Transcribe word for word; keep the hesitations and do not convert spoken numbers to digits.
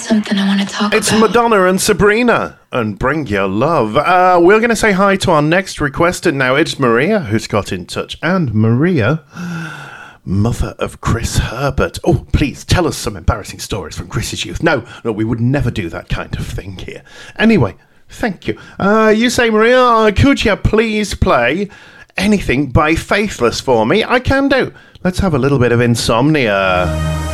something I want to talk It's about. Madonna and Sabrina and Bring Your Love. Uh, we're going to say hi to our next requester now. It's Maria who's got in touch. And Maria, mother of Chris Herbert. Oh, please tell us some embarrassing stories from Chris's youth. No, no, we would never do that kind of thing here. Anyway, thank you. Uh, you say, Maria, uh, could you please play Anything by Faithless for me? I can do. Let's have a little bit of Insomnia.